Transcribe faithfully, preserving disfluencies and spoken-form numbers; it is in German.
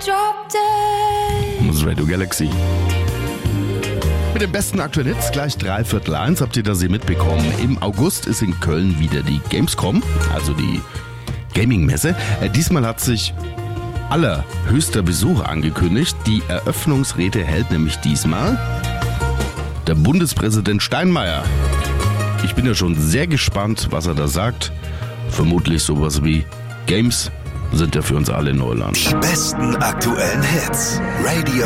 Das ist Radio Galaxy. Mit dem besten aktuellen Hits, gleich drei Viertel eins, habt ihr das hier mitbekommen. Im August ist in Köln wieder die Gamescom, also die Gaming-Messe. Äh, diesmal hat sich allerhöchster Besuch angekündigt. Die Eröffnungsrede hält nämlich diesmal der Bundespräsident Steinmeier. Ich bin ja schon sehr gespannt, was er da sagt. Vermutlich sowas wie Games sind ja für uns alle Neuland. Die besten aktuellen Hits. Radio